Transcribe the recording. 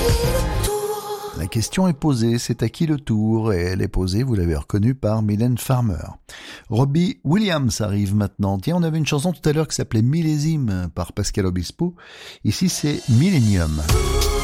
La question est posée, c'est à qui le tour? Et elle est posée, vous l'avez reconnue, par Mylène Farmer. Robbie Williams arrive maintenant. Tiens, on avait une chanson tout à l'heure qui s'appelait Millésime par Pascal Obispo. Ici, c'est Millennium.